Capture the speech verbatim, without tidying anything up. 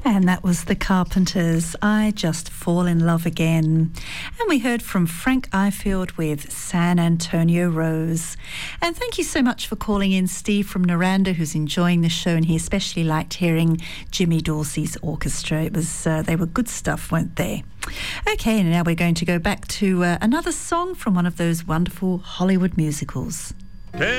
And that was the Carpenters, I Just Fall in Love Again. And we heard from Frank Ifield with San Antonio Rose. And thank you so much for calling in, Steve from Naranda, who's enjoying the show, and he especially liked hearing Jimmy Dorsey's orchestra. It was uh, they were good stuff, weren't they? Okay, and now we're going to go back to uh, another song from one of those wonderful Hollywood musicals.